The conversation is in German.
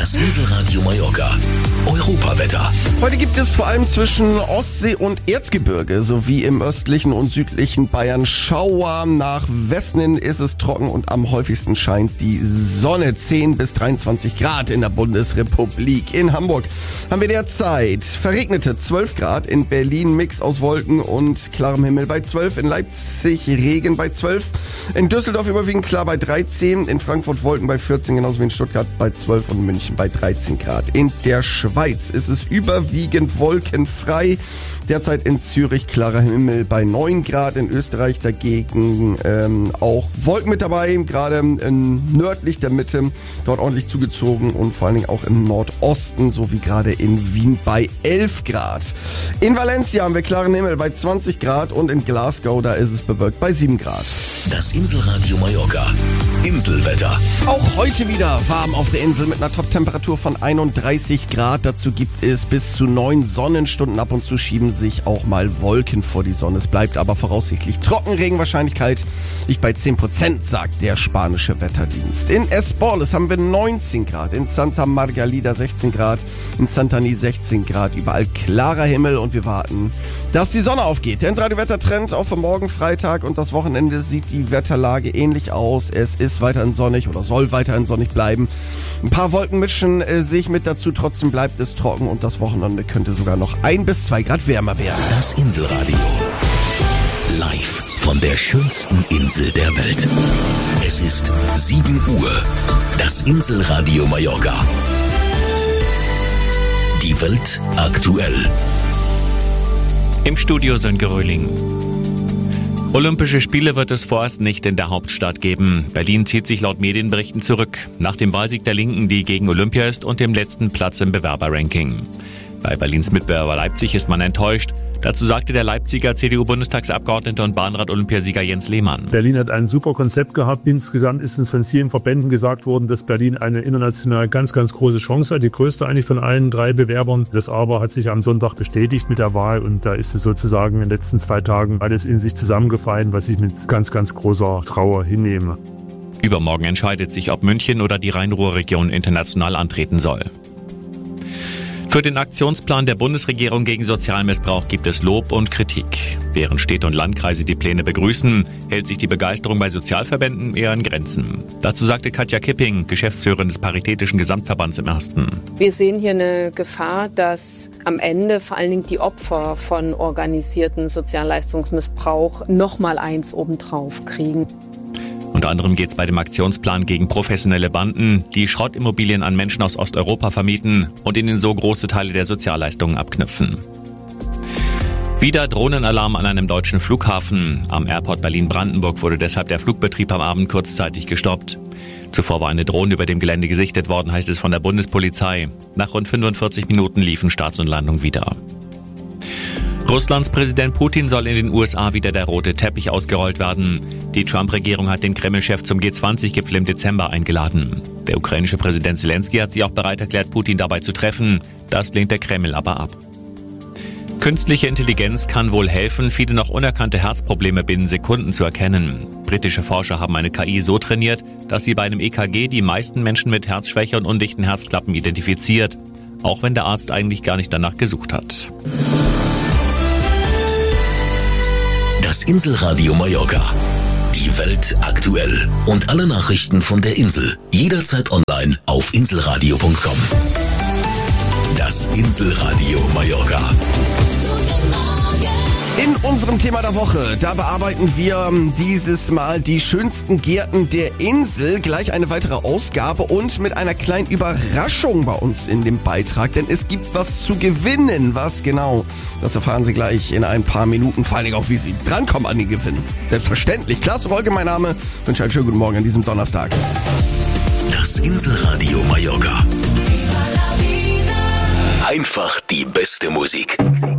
Das Inselradio Mallorca. Europawetter. Heute gibt es vor allem zwischen Ostsee und Erzgebirge sowie im östlichen und südlichen Bayern Schauer. Nach Westen hin ist es trocken und am häufigsten scheint die Sonne. 10 bis 23 Grad in der Bundesrepublik. In Hamburg haben wir derzeit verregnete 12 Grad, in Berlin Mix aus Wolken und klarem Himmel bei 12, in Leipzig Regen bei 12, in Düsseldorf überwiegend klar bei 13, in Frankfurt Wolken bei 14, genauso wie in Stuttgart bei 12 und München bei 13 Grad. In der Schweiz ist es überwiegend wolkenfrei. Derzeit in Zürich klarer Himmel bei 9 Grad. In Österreich dagegen auch Wolken mit dabei, gerade nördlich der Mitte, dort ordentlich zugezogen und vor allen Dingen auch im Nordosten, so wie gerade in Wien bei 11 Grad. In Valencia haben wir klaren Himmel bei 20 Grad und in Glasgow, da ist es bewölkt bei 7 Grad. Das Inselradio Mallorca. Inselwetter. Auch heute wieder warm auf der Insel mit einer Top-Temperatur von 31 Grad. Dazu gibt es bis zu 9 Sonnenstunden. Ab und zu schieben sich auch mal Wolken vor die Sonne. Es bleibt aber voraussichtlich trocken. Regenwahrscheinlichkeit liegt bei 10%, sagt der spanische Wetterdienst. In Esporles haben wir 19 Grad, in Santa Margalida 16 Grad, in Santani 16 Grad. Überall klarer Himmel und wir warten, dass die Sonne aufgeht. Der Inselradio-Wettertrend auch für morgen Freitag und das Wochenende sieht die Wetterlage ähnlich aus. Es ist weiterhin sonnig oder soll weiterhin sonnig bleiben. Ein paar Wolken mischen sich mit dazu, trotzdem bleibt es trocken und das Wochenende könnte sogar noch 1 bis 2 Grad wärmer werden. Das Inselradio. Live von der schönsten Insel der Welt. Es ist 7 Uhr. Das Inselradio Mallorca. Die Welt aktuell. Im Studio Sönke Röhling. Olympische Spiele wird es vorerst nicht in der Hauptstadt geben. Berlin zieht sich laut Medienberichten zurück. Nach dem Wahlsieg der Linken, die gegen Olympia ist, und dem letzten Platz im Bewerberranking. Bei Berlins Mitbewerber Leipzig ist man enttäuscht. Dazu sagte der Leipziger CDU-Bundestagsabgeordnete und Bahnrad-Olympiasieger Jens Lehmann. Berlin hat ein super Konzept gehabt. Insgesamt ist es von vielen Verbänden gesagt worden, dass Berlin eine international ganz, ganz große Chance hat. Die größte eigentlich von allen 3 Bewerbern. Das aber hat sich am Sonntag bestätigt mit der Wahl. Und da ist es sozusagen in den letzten 2 Tagen alles in sich zusammengefallen, was ich mit ganz, ganz großer Trauer hinnehme. Übermorgen entscheidet sich, ob München oder die Rhein-Ruhr-Region international antreten soll. Für den Aktionsplan der Bundesregierung gegen Sozialmissbrauch gibt es Lob und Kritik. Während Städte und Landkreise die Pläne begrüßen, hält sich die Begeisterung bei Sozialverbänden eher in Grenzen. Dazu sagte Katja Kipping, Geschäftsführerin des Paritätischen Gesamtverbands im Ersten. Wir sehen hier eine Gefahr, dass am Ende vor allen Dingen die Opfer von organisierten Sozialleistungsmissbrauch nochmal eins obendrauf kriegen. Unter anderem geht es bei dem Aktionsplan gegen professionelle Banden, die Schrottimmobilien an Menschen aus Osteuropa vermieten und ihnen so große Teile der Sozialleistungen abknüpfen. Wieder Drohnenalarm an einem deutschen Flughafen. Am Airport Berlin-Brandenburg wurde deshalb der Flugbetrieb am Abend kurzzeitig gestoppt. Zuvor war eine Drohne über dem Gelände gesichtet worden, heißt es von der Bundespolizei. Nach rund 45 Minuten liefen Starts und Landung wieder. Russlands Präsident Putin soll in den USA wieder der rote Teppich ausgerollt werden. Die Trump-Regierung hat den Kreml-Chef zum G20-Gipfel im Dezember eingeladen. Der ukrainische Präsident Zelensky hat sich auch bereit erklärt, Putin dabei zu treffen. Das lehnt der Kreml aber ab. Künstliche Intelligenz kann wohl helfen, viele noch unerkannte Herzprobleme binnen Sekunden zu erkennen. Britische Forscher haben eine KI so trainiert, dass sie bei einem EKG die meisten Menschen mit Herzschwäche und undichten Herzklappen identifiziert. Auch wenn der Arzt eigentlich gar nicht danach gesucht hat. Das Inselradio Mallorca. Die Welt aktuell. Und alle Nachrichten von der Insel. Jederzeit online auf inselradio.com. Das Inselradio Mallorca. In unserem Thema der Woche, da bearbeiten wir dieses Mal die schönsten Gärten der Insel. Gleich eine weitere Ausgabe und mit einer kleinen Überraschung bei uns in dem Beitrag. Denn es gibt was zu gewinnen. Was genau? Das erfahren Sie gleich in ein paar Minuten. Vor allen Dingen auch, wie Sie drankommen an den Gewinn. Selbstverständlich. Klaas Rolke, mein Name. Ich wünsche einen schönen guten Morgen an diesem Donnerstag. Das Inselradio Mallorca. Einfach die beste Musik.